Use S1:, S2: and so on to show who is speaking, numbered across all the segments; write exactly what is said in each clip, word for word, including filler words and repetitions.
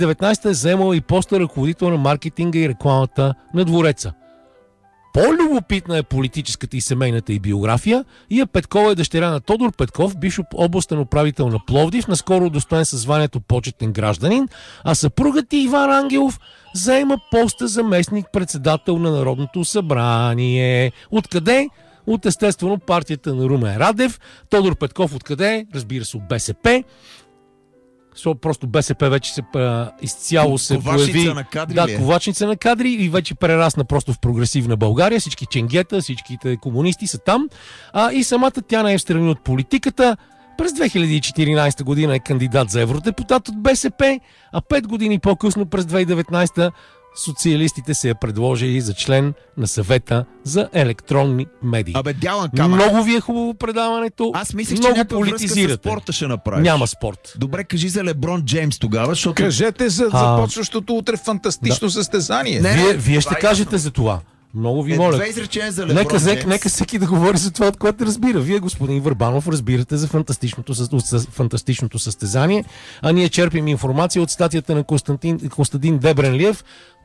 S1: деветнайсета е заемала и поста ръководител на маркетинга и рекламата на двореца. По-любопитна е политическата и семейната и биография. Ия Петкова е дъщеря на Тодор Петков, бивш областен управител на Пловдив, наскоро удостоен със званието почетен гражданин, а съпругът и Иван Ангелов заема поста заместник-председател на Народното събрание. Откъде? От естествено партията на Румен Радев. Тодор Петков откъде? Разбира се, от БСП. Просто БСП вече се а, изцяло се
S2: ковачница
S1: появи.
S2: На кадри,
S1: да, ковачница на кадри и вече прерасна просто в прогресивна България. Всички ченгета, всичките комунисти са там. А, и самата тя не е в страни от политиката. През две хиляди и четиринайсета година е кандидат за евродепутат от БСП, а пет години по-късно през две хиляди и деветнайсета социалистите се я предложили за член на съвета за електронни медии.
S2: Абе, дялан камък.
S1: Много ви е хубаво предаването.
S2: Аз мислех, че
S1: много
S2: някаква връзка с
S1: политизирате.
S2: спорта ще направиш.
S1: Няма спорт.
S2: Добре, кажи за Леброн Джеймс тогава, защото...
S3: Кажете за
S1: А,
S3: започващото утре фантастично
S1: да.
S3: състезание.
S2: Не,
S1: Вие, вие ще
S2: това е
S1: кажете
S2: ясно.
S1: за това. Много ви
S2: Е,
S1: моля.
S2: две изречения за Леброн
S1: Нека,
S2: Джеймс.
S1: нека, нека всеки да говори за това, от което разбира. Вие, господин Върбанов, разбирате за фантастичното, със- със- фантастичното състезание, а ние черпим информация от статията на Константин, Константин Дебренлиев,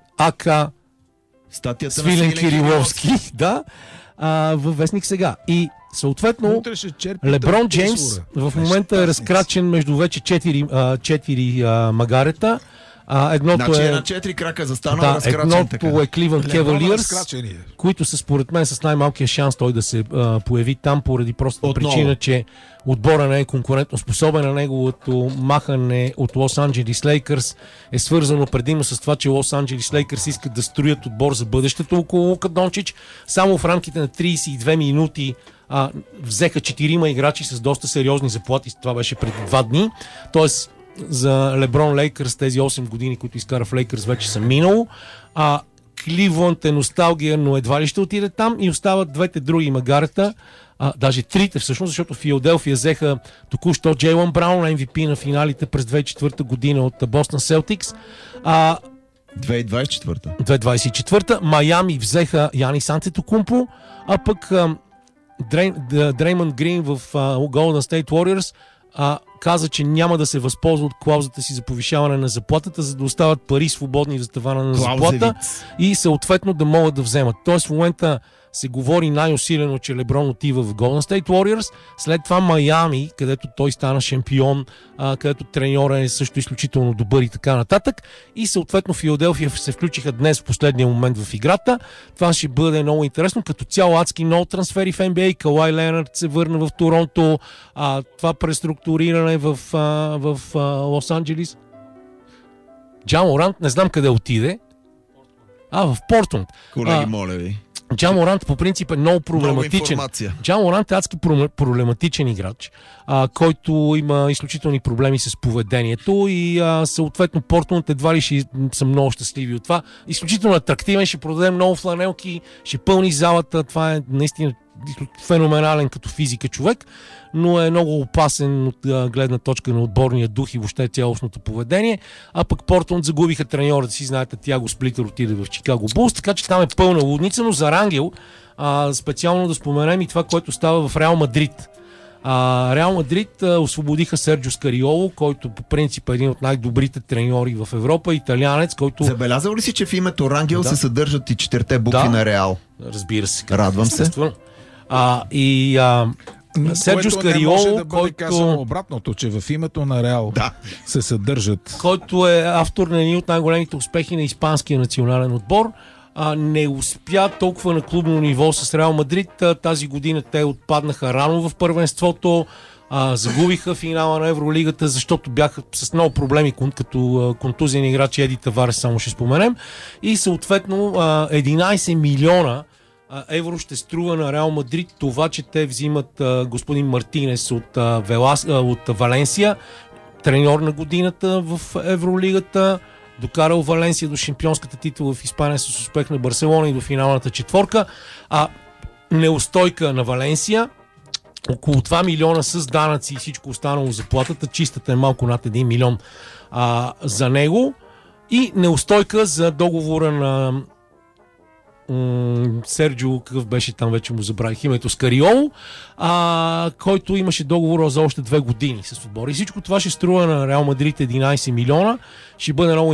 S1: ака
S2: Статията на
S1: Свилен Кириловски, да, а, във вестник Сега. И съответно
S3: Утре ще черпите
S1: Леброн
S3: от
S1: Джеймс
S3: Тесура.
S1: в момента е разкрачен между вече четири, а, четири а, магарета. А, едното
S2: Значи
S1: е...
S2: е на четири крака застанал,
S1: Да,
S2: разкрачен така.
S1: едното е Кливънд
S3: Леброн
S1: Кевалиърс,
S3: разкрачен е.
S1: които са според мен с най-малкия шанс той да се а, появи там поради простата
S2: Отново.
S1: причина, че отбора не е конкурентно способен, на неговото махане от Лос Анджелис Лейкърс е свързано предимно с това, че Лос Анджелис Лейкърс искат да строят отбор за бъдещето около Лука Дончич. Само в рамките на трийсет и две минути а, взеха четирима играчи с доста сериозни заплати. Това беше преди два дни. Тоест за Леброн Лейкърс тези осем години, които изкара в Лейкърс, вече са минало. А Кливланд е носталгия, но едва ли ще отиде там и остават двете други магарета, а, даже трите всъщност, защото Филаделфия взеха току-що Джейлън Браун, Ем Ви Пи на финалите през две хиляди и четвърта година от Бостън Селтикс. А,
S2: две хиляди двайсет и четвърта.
S1: две хиляди двайсет и четвърта Майами взеха Янис Антетокумпо, а пък а, Дрей, Дреймънд Грин в а, Golden State Warriors а, каза, че няма да се възползва от клаузата си за повишаване на заплатата, за да остават пари свободни за тавана на заплата и съответно да могат да вземат. Тоест в момента се говори най-усилено, че Леброн отива в Golden State Warriors, след това Майами, където той стана шампион, а, където треньора е също изключително добър и така нататък, и съответно Филаделфия се включиха днес в последния момент в играта. Това ще бъде много интересно. Като цяло адски много трансфери в Ен Би Ей. Кауай Ленард се върна в Торонто, а, това преструктуриране в, а, в а, Лос Анджелис. Джа Морант не знам къде отиде. А, в Портланд.
S2: Колеги,
S1: А,
S2: моля ви.
S1: Джа Морант по принцип е много проблематичен.
S2: Много информация.
S1: Джа Морант е адски проблематичен играч, а, който има изключителни проблеми с поведението и а, съответно Портланд едва ли ще са много щастливи от това. Изключително атрактивен, ще продаде много фланелки, ще пълни залата. Това е наистина феноменален като физика човек, но е много опасен от а, гледна точка на отборния дух и въобще цялостното поведение. А пък Портланд загубиха треньора, да си знаете, Тиаго Сплитър отиде в Чикаго Булс, така че там е пълна лудница, но за Рангел а, специално да споменем и това, което става в Реал Мадрид. А, Реал Мадрид а, освободиха Серджио Скариоло, който по принцип е един от най-добрите треньори в Европа, италианец, който...
S2: Забелязал ли си, че в името Рангел
S1: Да.
S2: се съдържат и четирите букви
S1: Да.
S2: на Реал?
S1: Разбира се.
S2: Радвам се.
S1: Естествено. А, и а, Серджио
S3: Което не може
S1: Скариоло,
S3: да бъде
S1: който...
S3: казано обратното, че в името на Реал
S2: Да.
S3: се съдържат.
S1: който е автор на един от най-големите успехи на испанския национален отбор, а, не успя толкова на клубно ниво с Реал Мадрид. А, тази година те отпаднаха рано в първенството, а, загубиха финала на Евролигата, защото бяха с много проблеми, като а, контузен играч Еди Таварес, само ще споменем. И съответно а, единайсет милиона евро ще струва на Реал Мадрид това, че те взимат а, господин Мартинес от, а, Велас, а, от Валенсия, треньор на годината в Евролигата, докарал Валенсия до шампионската титла в Испания с успех на Барселона и до финалната четворка. А неустойка на Валенсия, около два милиона с данъци и всичко останало заплатата, чистата е малко над един милион а, за него, и неустойка за договора на Серджио, какъв беше там, вече му забравих името, Скариоло, а, който имаше договор за още две години с отбора. И всичко това ще струва на Реал Мадрид единайсет милиона. Ще бъде много